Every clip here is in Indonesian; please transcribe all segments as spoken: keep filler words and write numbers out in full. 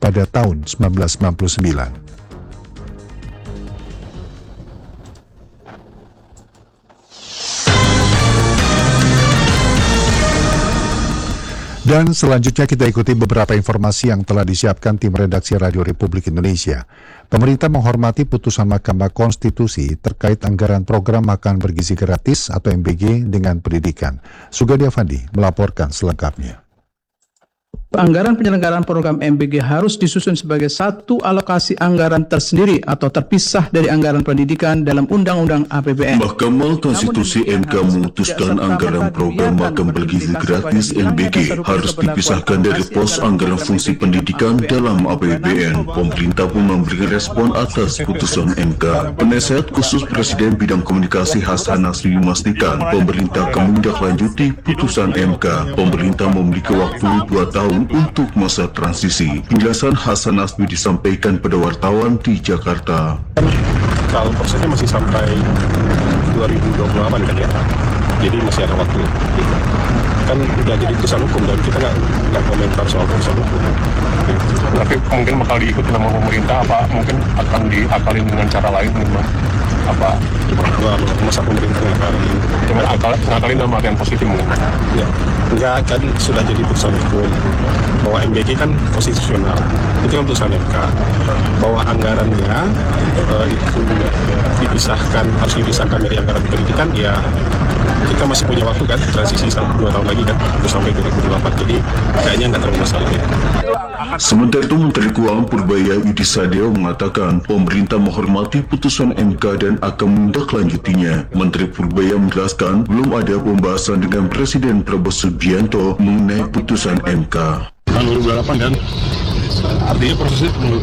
pada tahun seribu sembilan ratus sembilan puluh sembilan. Dan selanjutnya kita ikuti beberapa informasi yang telah disiapkan tim redaksi Radio Republik Indonesia. Pemerintah menghormati putusan Mahkamah Konstitusi terkait anggaran program makan bergizi gratis atau M B G dengan pendidikan. Sugandi Avandi melaporkan selengkapnya. Anggaran penyelenggaraan program M B G harus disusun sebagai satu alokasi anggaran tersendiri atau terpisah dari anggaran pendidikan dalam Undang-Undang A P B N. Mahkamah Konstitusi M K memutuskan anggaran program makan bergizi gratis M B G harus dipisahkan dari pos anggaran fungsi pendidikan dalam A P B N. Pemerintah pun memberikan respon atas putusan M K. Penasihat khusus Presiden Bidang Komunikasi Hasan Nasbi memastikan pemerintah akan menindaklanjuti putusan M K. Pemerintah memiliki waktu dua tahun untuk masa transisi. Penjelasan Hasan Nasbi disampaikan pada wartawan di Jakarta. Kalau prosesnya masih sampai dua ribu dua puluh delapan kan ya, jadi masih ada waktu. Kan udah jadi putusan hukum dan kita nggak nggak komentar soal putusan hukum. Tapi mungkin bakal diikuti sama pemerintah, apa mungkin akan diakalin dengan cara lain memang apa? Wah, masa pemerintah ngakalin? Cuma akal, ngakalin dalam artian positif mungkin. Ya, enggak, kan sudah jadi putusan hukum bahwa M B G kan konstitusional, itu kan putusan M K. Bahwa anggarannya uh, itu dipisahkan, harus dipisahkan dari anggaran pendidikan, ya kita masih punya waktu kan, transisi sampai dua tahun lagi kan, sampai dua ribu dua puluh delapan, jadi kayaknya nggak terlalu masalah ya. Sementara itu, Menteri Keuangan Purbaya Yudi Sadewo mengatakan pemerintah menghormati putusan M K dan akan menindaklanjutinya. Menteri Purbaya menjelaskan belum ada pembahasan dengan Presiden Prabowo Subianto mengenai putusan M K. Tahun dua ribu delapan kan, artinya prosesnya perlu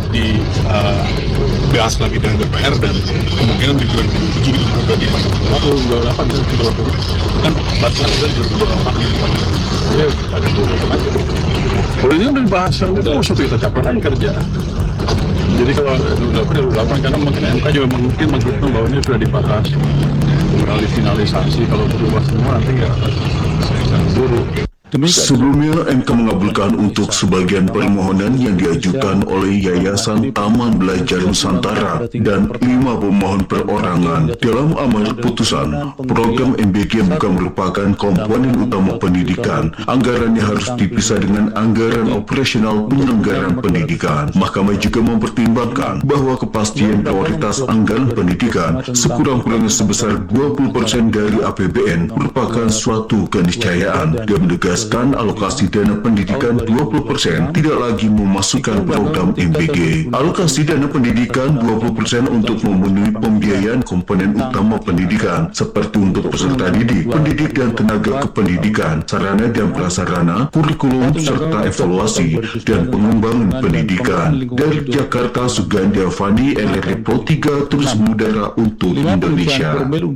dibahas lagi dengan D P R dan kemungkinan di dua ribu tujuh juga di dua ribu delapan kan batasan dua ribu delapan. Ya, ada dua ribu delapan. Kalau ini udah dibahas, itu suatu kita capaian kerja. Jadi kalau dua ribu delapan karena mungkin M K juga mungkin mengatakan bahwa ini sudah dibahas, kemudian finalisasi, kalau berubah semua nanti ya buruk. Sebelumnya, M K mengabulkan untuk sebagian permohonan yang diajukan oleh Yayasan Taman Belajar Nusantara dan lima pemohon perorangan. Dalam amar putusan, program M B G bukan merupakan komponen utama pendidikan. Anggarannya harus dipisah dengan anggaran operasional penyelenggaraan pendidikan. Mahkamah juga mempertimbangkan bahwa kepastian prioritas anggaran pendidikan sekurang-kurangnya sebesar dua puluh persen dari A P B N merupakan suatu keniscayaan dan menegaskan alokasi dana pendidikan dua puluh persen tidak lagi memasukkan program M B G. Alokasi dana pendidikan dua puluh persen untuk memenuhi pembiayaan komponen utama pendidikan seperti untuk peserta didik, pendidik dan tenaga kependidikan, sarana dan prasarana, kurikulum serta evaluasi dan pengembangan pendidikan. Dari Jakarta, Sugandi Avandi, L R T Pro tiga terus mengudara untuk Indonesia.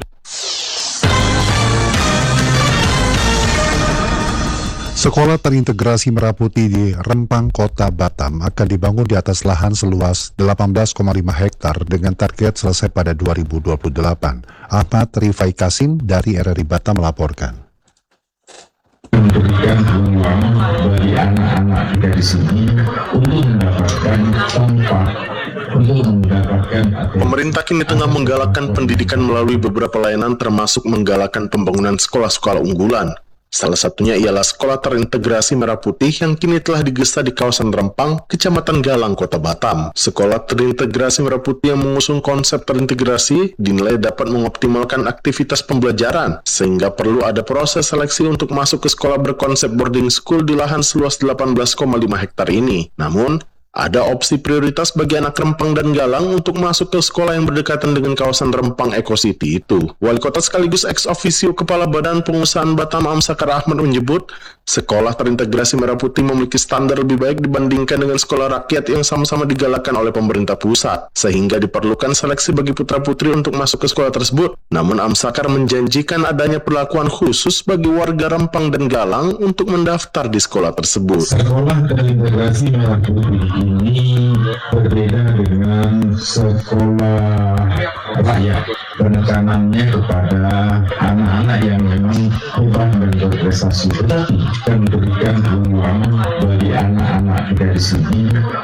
Sekolah terintegrasi Merah-Putih di Rempang, Kota Batam akan dibangun di atas lahan seluas delapan belas koma lima hektar dengan target selesai pada dua ribu dua puluh delapan. Ahmad Rifai Kasim dari R R I Batam melaporkan. Memberikan peluang bagi anak-anak kita di sini untuk mendapatkan tempat untuk mendapatkan. Pemerintah kini tengah menggalakkan pendidikan melalui beberapa layanan termasuk menggalakkan pembangunan sekolah-sekolah unggulan. Salah satunya ialah Sekolah Terintegrasi Merah Putih yang kini telah digesa di kawasan Rempang, Kecamatan Galang, Kota Batam. Sekolah Terintegrasi Merah Putih yang mengusung konsep terintegrasi dinilai dapat mengoptimalkan aktivitas pembelajaran, sehingga perlu ada proses seleksi untuk masuk ke sekolah berkonsep boarding school di lahan seluas delapan belas koma lima hektar ini. Namun, ada opsi prioritas bagi anak Rempang dan Galang untuk masuk ke sekolah yang berdekatan dengan kawasan Rempang Eco City itu. Wali Kota sekaligus ex officio Kepala Badan Pengusahaan Batam Amsakar Ahmad menyebut, Sekolah Terintegrasi Merah Putih memiliki standar lebih baik dibandingkan dengan sekolah rakyat yang sama-sama digalakkan oleh pemerintah pusat, sehingga diperlukan seleksi bagi putra-putri untuk masuk ke sekolah tersebut. Namun Amsakar menjanjikan adanya perlakuan khusus bagi warga Rempang dan Galang untuk mendaftar di sekolah tersebut. Sekolah Terintegrasi Merah Putih ini berbeda dengan sekolah rakyat. Penekanannya kepada anak-anak yang memang hebat dan berprestasi, tetapi memberikan peluang bagi anak-anak kita di sini